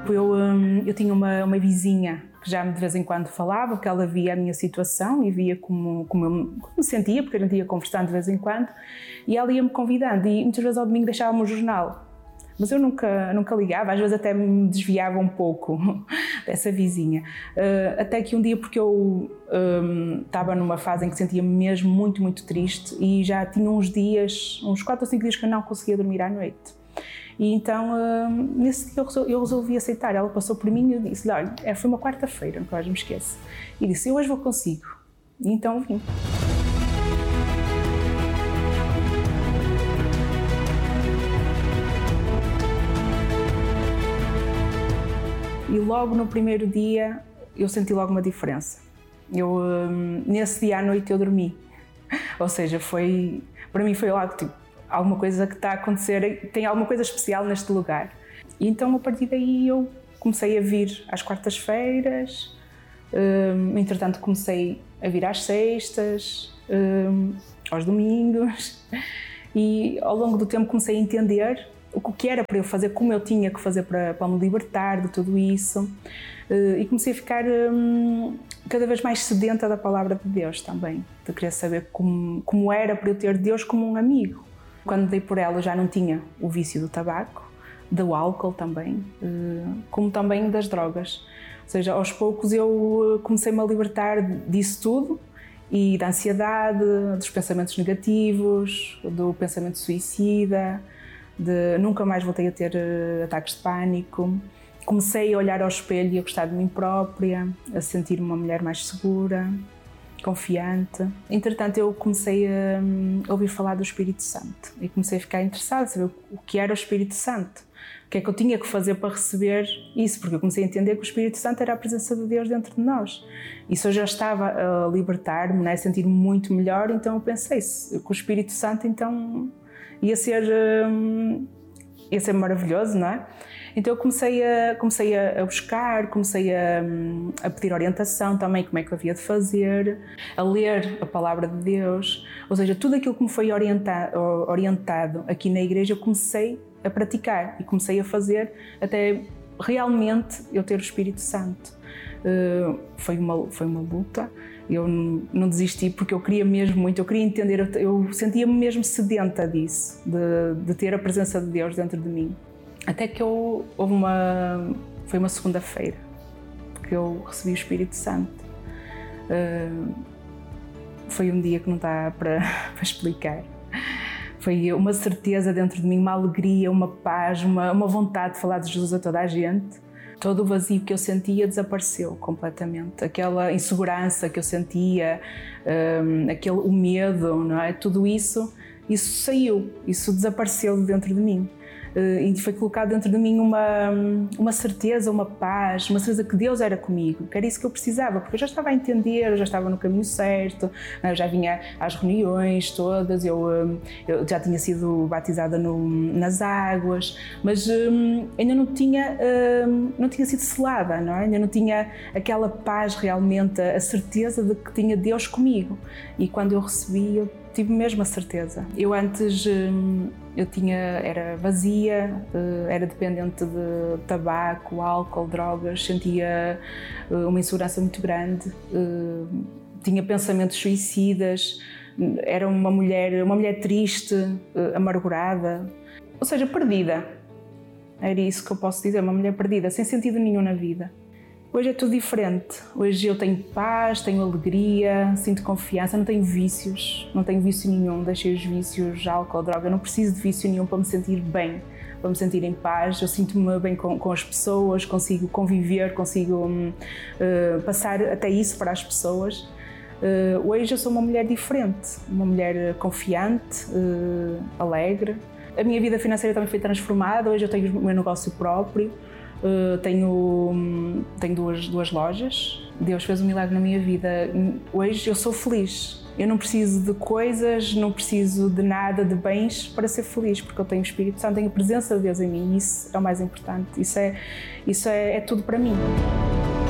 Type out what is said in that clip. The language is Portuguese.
Eu tinha uma vizinha que já de vez em quando falava, porque ela via a minha situação e via como eu me sentia, porque a gente ia conversando de vez em quando, e ela ia-me convidando, e muitas vezes ao domingo deixava-me o jornal. Mas eu nunca ligava, às vezes até me desviava um pouco dessa vizinha. Até que um dia, porque eu estava numa fase em que sentia-me mesmo muito, muito triste, e já tinha uns 4 ou 5 dias que eu não conseguia dormir à noite. E então, nesse dia eu resolvi aceitar. Ela passou por mim e eu disse-lhe, olha, foi uma quarta-feira, nunca mais me esqueço. E disse, eu hoje vou consigo. E então vim. E logo no primeiro dia eu senti logo uma diferença. Nesse dia à noite eu dormi. Ou seja, para mim foi logo tipo, alguma coisa que está a acontecer, tem alguma coisa especial neste lugar. E então a partir daí eu comecei a vir às quartas-feiras, entretanto comecei a vir às sextas, aos domingos, e ao longo do tempo comecei a entender o que era para eu fazer, como eu tinha que fazer para me libertar de tudo isso, e comecei a ficar cada vez mais sedenta da palavra de Deus também, de querer saber como era para eu ter Deus como um amigo. Quando dei por ela já não tinha o vício do tabaco, do álcool também, como também das drogas. Ou seja, aos poucos eu comecei-me a libertar disso tudo, e da ansiedade, dos pensamentos negativos, do pensamento suicida, nunca mais voltei a ter ataques de pânico. Comecei a olhar ao espelho e a gostar de mim própria, a sentir-me uma mulher mais segura, confiante. Entretanto, eu comecei a ouvir falar do Espírito Santo e comecei a ficar interessada, a saber o que era o Espírito Santo, o que é que eu tinha que fazer para receber isso, porque eu comecei a entender que o Espírito Santo era a presença de Deus dentro de nós. Isso eu já estava a libertar-me, a sentir-me muito melhor, então eu pensei que o Espírito Santo então ia ser maravilhoso, não é? Então eu comecei a buscar, comecei a pedir orientação também, como é que eu havia de fazer, a ler a palavra de Deus, ou seja, tudo aquilo que me foi orientado aqui na igreja eu comecei a praticar e comecei a fazer até realmente eu ter o Espírito Santo. Foi uma luta, eu não desisti porque eu queria mesmo muito, eu queria entender, eu sentia-me mesmo sedenta disso, de ter a presença de Deus dentro de mim. Até que foi uma segunda-feira que eu recebi o Espírito Santo. Foi um dia que não dá para explicar. Foi uma certeza dentro de mim, uma alegria, uma paz, uma vontade de falar de Jesus a toda a gente. Todo o vazio que eu sentia desapareceu completamente. Aquela insegurança que eu sentia, o medo, não é? Tudo isso saiu, isso desapareceu dentro de mim. E foi colocado dentro de mim uma certeza, uma paz, uma certeza que Deus era comigo, que era isso que eu precisava, porque eu já estava a entender, eu já estava no caminho certo, eu já vinha às reuniões todas, eu já tinha sido batizada nas águas, mas ainda não tinha sido selada, não é? Ainda não tinha aquela paz realmente, a certeza de que tinha Deus comigo. E quando eu recebi, eu tive mesmo a certeza. Eu antes era vazia, era dependente de tabaco, álcool, drogas, sentia uma insegurança muito grande, tinha pensamentos suicidas, era uma mulher triste, amargurada, ou seja, perdida. Era isso que eu posso dizer, uma mulher perdida, sem sentido nenhum na vida. Hoje é tudo diferente. Hoje eu tenho paz, tenho alegria, sinto confiança, não tenho vícios, não tenho vício nenhum, deixei os vícios, álcool, droga, não preciso de vício nenhum para me sentir bem, para me sentir em paz. Eu sinto-me bem com as pessoas, consigo conviver, consigo passar até isso para as pessoas. Hoje eu sou uma mulher diferente, uma mulher confiante, alegre. A minha vida financeira também foi transformada, hoje eu tenho o meu negócio próprio. Tenho duas lojas. Deus fez um milagre na minha vida. Hoje eu sou feliz. Eu não preciso de coisas, não preciso de nada, de bens para ser feliz, porque eu tenho o Espírito Santo, tenho a presença de Deus em mim, e isso é o mais importante. Isso é tudo para mim.